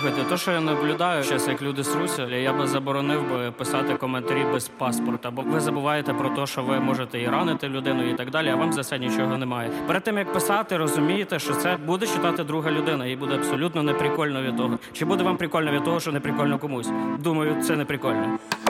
Слухайте, то, що я наблюдаю, зараз, як люди сруться, я би заборонив би писати коментарі без паспорта, бо ви забуваєте про те, що ви можете і ранити людину і так далі, а вам за це нічого немає. Перед тим, як писати, розумієте, що це буде читати друга людина, і буде абсолютно неприкольно від того. Чи буде вам прикольно від того, що неприкольно комусь? Думаю, це неприкольно.